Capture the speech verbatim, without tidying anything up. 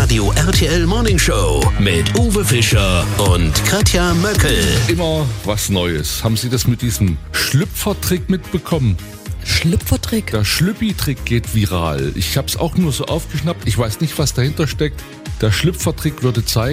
Radio R T L Morning Show mit Uwe Fischer und Katja Möckel. Immer was Neues. Haben Sie das mit diesem Schlüpfertrick mitbekommen? Schlüpfertrick? Der Schlüppi-Trick geht viral. Ich habe es auch nur so aufgeschnappt. Ich weiß nicht, was dahinter steckt. Der Schlüpfertrick würde zeigen,